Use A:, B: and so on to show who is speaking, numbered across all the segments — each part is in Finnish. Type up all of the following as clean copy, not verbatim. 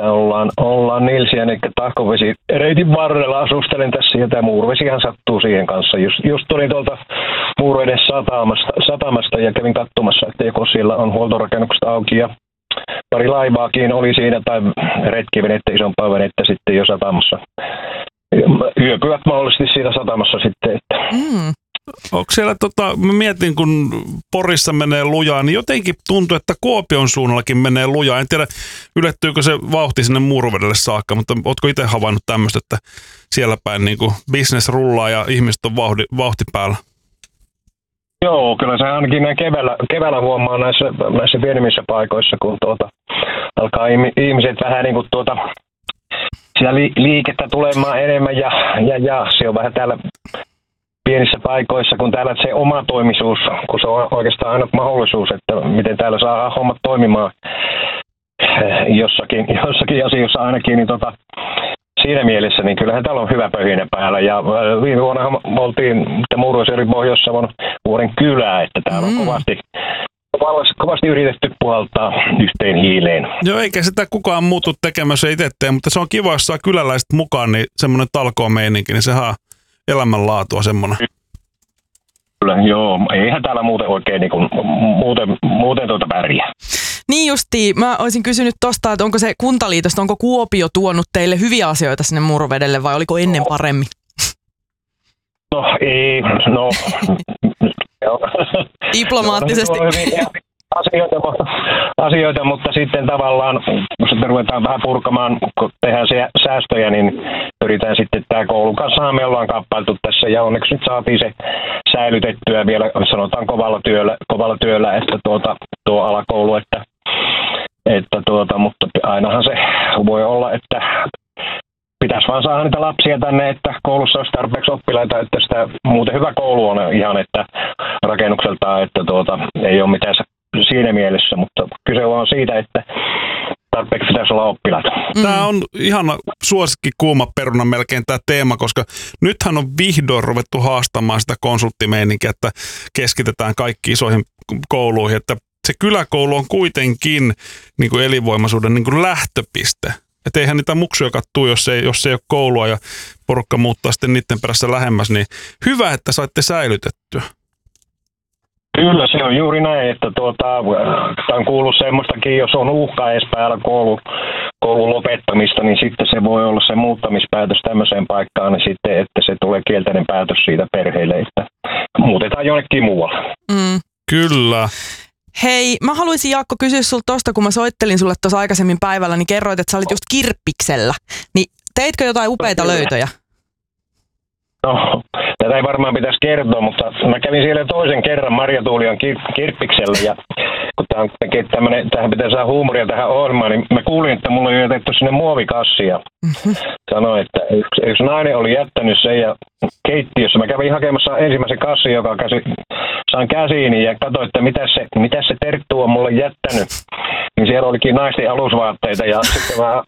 A: ollaan Nilsiän eli Tahkovesi reitin varrella, asustelen tässä ja tämä Muuruvesihan sattuu siihen kanssa. Just tulin tuolta Muuruveden satamasta ja kävin katsomassa, että joko siellä on huoltorakennukset auki ja pari laivaakin oli siinä tai retkivenettä, isompaa venettä sitten jo satamassa. Yöpyvät mahdollisesti siinä satamassa sitten. Että.
B: Onko siellä, mä mietin, kun Porissa menee lujaa, niin jotenkin tuntuu, että Kuopion suunnallakin menee lujaa. En tiedä, ylettyykö se vauhti sinne Muuruvedelle saakka, mutta ootko itse havainnut tämmöistä, että siellä päin niin business rullaa ja ihmiset on vauhti päällä?
A: Joo, kyllä se ainakin näin keväällä huomaa näissä pienemmissä paikoissa, kun alkaa ihmiset vähän niin kuin siellä liikettä tulemaan enemmän ja se on vähän täällä pienissä paikoissa, kun täällä se oma toimisuus, kun se on oikeastaan aina mahdollisuus, että miten täällä saa hommat toimimaan jossakin asioissa ainakin, niin siinä mielessä, niin kyllähän täällä on hyvä pöhinä päällä. Ja viime vuonna oltiin Muuruvesi oli Pohjois-Savon vuoden kylää, että täällä on kovasti yritetty puhaltaa yhteen hiileen.
B: Joo, eikä sitä kukaan muutu tekemässä itse tee, mutta se on kiva, jos saa kyläläiset mukaan, niin semmoinen talkoomeininki, niin sehän on elämänlaatua semmoinen.
A: Kyllä, joo. Eihän täällä muuten oikein niin kuin, muuten pärjää.
C: Niin justiin. Mä olisin kysynyt tosta, että onko se Kuntaliitosta, onko Kuopio tuonut teille hyviä asioita sinne Muuruvedelle vai oliko ennen paremmin?
A: No ei,
C: diplomaattisesti.
A: Asioita, mutta sitten tavallaan, kun sitten ruvetaan vähän purkamaan, kun tehdään säästöjä, niin pyritään sitten tämä koulun kanssa, me ollaan kamppailtu tässä ja onneksi nyt saatiin se säilytettyä vielä, sanotaan kovalla työllä että tuo alakoulu, että mutta ainahan se voi olla, että pitäisi vaan saada niitä lapsia tänne, että koulussa olisi tarpeeksi oppilaita, että sitä muuten hyvä koulu on ihan, että rakennukseltaan, että ei ole mitään siinä mielessä, mutta kyse on siitä, että tarpeeksi pitäisi olla oppilaita.
B: Tämä on ihana suosikki kuuma peruna melkein tämä teema, koska nythän on vihdoin ruvettu haastamaan sitä konsulttimeininkiä, että keskitetään kaikki isoihin kouluihin, että se kyläkoulu on kuitenkin niin kuin elinvoimaisuuden niin kuin lähtöpiste. Että eihän niitä muksuja kattuu, jos ei ole koulua ja porukka muuttaa sitten niiden perässä lähemmäs, niin hyvä, että saitte säilytettyä.
A: Kyllä, se on juuri näin, että tämä on kuullut semmoistakin, jos on uhka edes päällä koulun lopettamista, niin sitten se voi olla se muuttamispäätös tämmöiseen paikkaan, niin sitten, että se tulee kielteinen päätös siitä perheelle, että muutetaan jonnekin muualle.
B: Kyllä.
C: Hei, mä haluaisin Jaakko kysyä sulta tosta, kun mä soittelin sulle tuossa aikaisemmin päivällä, niin kerroit, että sä olit just Kirppiksellä. Niin teitkö jotain upeita löytöjä?
A: No, tätä ei varmaan pitäisi kertoa, mutta mä kävin siellä toisen kerran Marja Tuulian Kirppiksellä ja kun tähän pitää saada huumoria tähän ohjelmaan, niin mä kuulin, että mulla oli jätetty sinne muovikassi ja sanoin, että yksi nainen oli jättänyt sen ja keittiössä. Mä kävin hakemassa ensimmäisen kassin, joka sain käsiini ja katsoin, että mitä se Terttu on mulle jättänyt. Niin siellä olikin naisten alusvaatteita ja sitten mä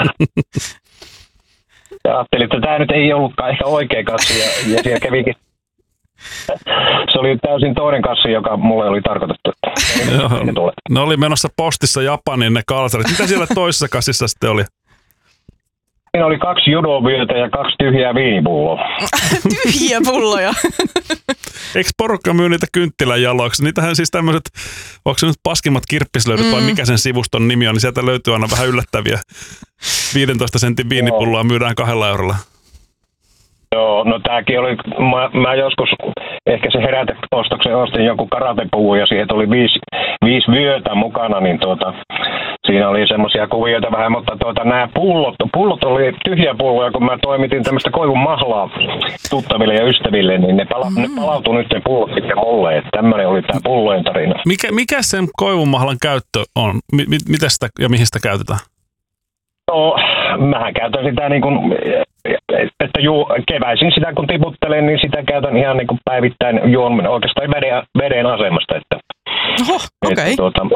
A: ja ajattelin, että tämä nyt ei ollutkaan ehkä oikea kassi ja siellä kävikin. Se oli täysin toinen kassi, joka mulle oli tarkoitettu.
B: Ne oli menossa postissa Japaniin ne kalsarit. Mitä siellä toisessa kassissa sitten oli?
A: Siinä oli 2 judovyötä ja 2 tyhjää viinipulloa.
C: Tyhjiä pulloja.
B: Eikö porukka myy niitä kynttilänjaloiksi? Niitähän siis tämmöiset, onko se nyt paskimmat kirppislöydyt vai mikä sen sivuston nimi on, niin sieltä löytyy aina vähän yllättäviä. 15 sentin viinipulloa myydään 2 eurolla.
A: Joo, no tääkin oli, mä joskus ehkä se heräteostoksen ostin joku karatepuvun ja siihen tuli 5 vyötä mukana, niin siinä oli semmoisia kuvioita vähän, mutta nämä pullot oli tyhjiä pulloja, kun mä toimitin tämmöistä koivun mahlaa tuttaville ja ystäville, niin ne palautui nyt ne pullot sitten mulle, että tämmöinen oli tämä pullojen tarina.
B: Mikä sen koivun mahlan käyttö on? Mitä sitä ja mihin sitä käytetään?
A: No, mähän käytän sitä niin kuin, että keväisin sitä kun tiputtelen, niin sitä käytän ihan niin kuin päivittäin juon oikeastaan veden asemasta. Että,
C: oho, okei.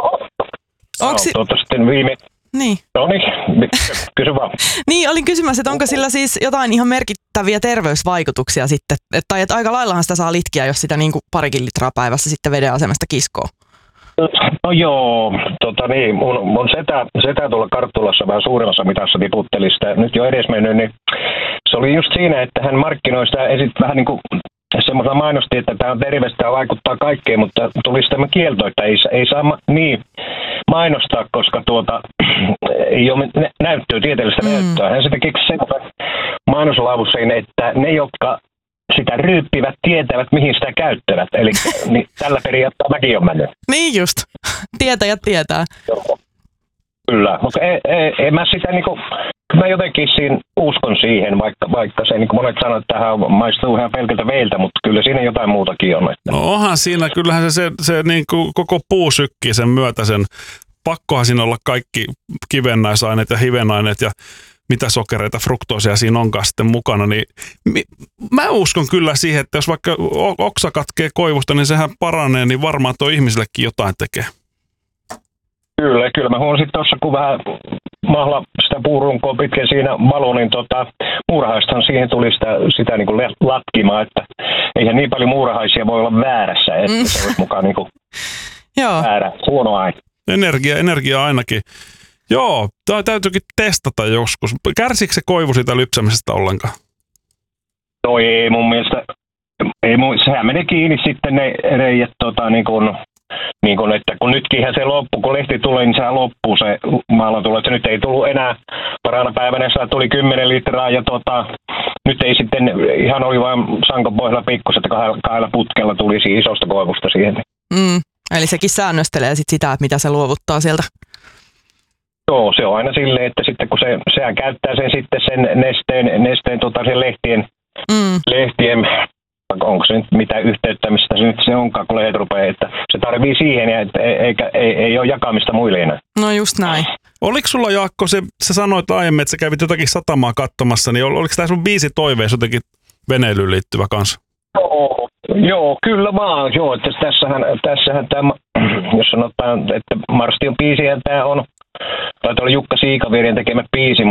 A: Sitten viime...
C: Niin.
A: No niin, kysy vaan.
C: Niin, olin kysymässä, että onko sillä siis jotain ihan merkittäviä terveysvaikutuksia sitten? Tai että aika laillahan sitä saa litkiä, jos sitä niin kuin 2 litraa päivässä sitten veden asemasta kiskoo.
A: No joo, mun setä tuolla Karttulassa vähän suuremmassa mitassa tiputteli sitä nyt jo edesmennyt, niin se oli just siinä, että hän markkinoi sitä vähän niin kuin semmoisella mainosti, että tämä on terveistä ja vaikuttaa kaikkeen, mutta tuli tämä kielto, että ei saa niin mainostaa, koska ei ole näyttöä, tieteellistä näyttöä. Hän sitten keksi sen mainoslauseen, että ne, jotka sitä ryyppivät, tietävät, mihin sitä käyttävät. Eli niin, tällä periaatteella mäkin on mennyt.
C: Niin just. Tietäjät tietää.
A: Joo. Kyllä, mutta en mä sitä niinku, mä jotenkin uskon siihen, vaikka se niinku monet sanoo, että tähän maistuu ihan pelkältä veiltä, mutta kyllä siinä jotain muutakin on. Että.
B: No onhan siinä, kyllähän se niinku koko puu sykkii sen myötä sen. Pakkohan siinä olla kaikki kivennäisaineet ja hivenaineet ja mitä sokereita, fruktoosia siinä onkaan sitten mukana, niin mä uskon kyllä siihen, että jos vaikka oksa katkee koivusta, niin sehän paranee, niin varmaan tuo ihmisillekin jotain tekee.
A: Kyllä mä huomasin tuossa, kun vähän mahla sitä puurunkoa pitkin siinä valo, niin muurahaistahan siihen tuli sitä niin kuin latkimaan, että eihän niin paljon muurahaisia voi olla väärässä, että se olisi mukaan niin kuin väärä, huono aina.
B: Energia ainakin. Joo, täytyykin testata joskus. Kärsikö se koivu siitä lypsämisestä ollenkaan?
A: No ei mun mielestä. Sehän meni kiinni sitten ne reijät, niin kuin, että kun nytkinhän se loppuu, kun lehti tulee, niin sehän loppuu se maailmantulo. Että nyt ei tullut enää parana päivänä, sitä tuli 10 litraa ja nyt ei sitten, ihan oli vain sangon pohjalla pikkus, että kahdella putkella tuli isosta koivusta siihen.
C: Eli sekin säännöstelee sitä, että mitä se luovuttaa sieltä.
A: Joo, se on aina silleen, että sitten kun sehän käyttää sen nesteen sen lehtien, onko se nyt mitä yhteyttämistä se nyt se onkaan, kun lehdet rupeaa, että se tarvii siihen ja ei ole jakamista muille enää.
C: No just näin.
B: Oliko sulla, Jaakko, sä sanoit aiemmin, että sä kävit jotakin satamaa katsomassa, niin oliko tämä sun biisi toiveessa jotenkin veneilyyn liittyvä kanssa?
A: Joo, kyllä vaan. Joo, että tässähän tämä, jos sanotaan, että Marstion biisihän tämä on, taitaa olla Jukka Siikavirjen tekemä biisi,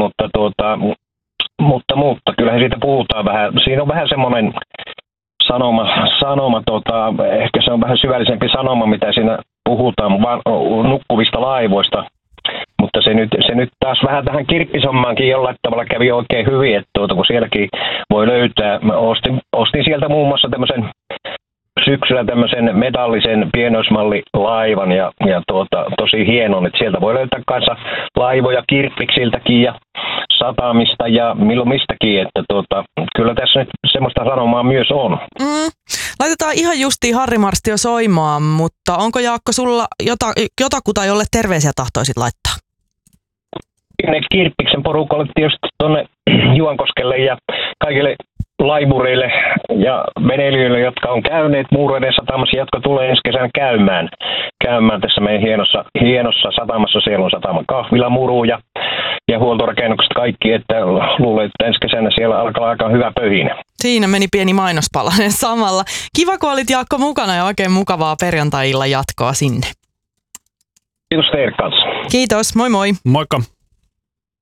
A: mutta kyllähän siitä puhutaan vähän. Siinä on vähän semmoinen sanoma, ehkä se on vähän syvällisempi sanoma, mitä siinä puhutaan nukkuvista laivoista. Mutta se nyt taas vähän tähän kirppisommaankin jollain tavalla kävi oikein hyvin, että kun sielläkin voi löytää. Mä ostin sieltä muun muassa tämmöisen syksyllä tämmöisen metallisen pienoismallilaivan ja tosi hienon, että sieltä voi löytää kanssa laivoja kirppiksiltäkin ja satamista ja milloin mistäkin, että kyllä tässä nyt semmoista sanomaa myös on.
C: Laitetaan ihan justiin Harri Marstio soimaan, mutta onko, Jaakko, sulla jotakuta, jolle terveisiä tahtoisit laittaa?
A: Ne Kirppiksen porukalle tietysti tuonne Juankoskelle ja kaikille laivureille ja veneilijöille, jotka on käyneet Muureiden satamassa, jotka tulee ensi kesänä käymään tässä meidän hienossa satamassa. Siellä on sataman kahvila, muru ja huoltorakennukset kaikki, että luulen, että ensi kesänä siellä alkaa aika hyvä pöhinä.
C: Siinä meni pieni mainospalanen samalla. Kiva, kun olit, Jaakko, mukana ja oikein mukavaa perjantai-illan jatkoa sinne.
A: Kiitos teille kanssa.
C: Kiitos, moi moi.
B: Moikka.